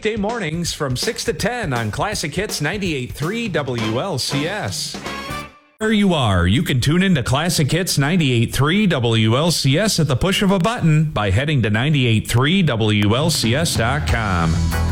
weekday mornings from 6 to 10 on Classic Hits 98.3 WLCS. Where you are, you can tune in to Classic Hits 98.3 WLCS at the push of a button by heading to 98.3WLCS.com.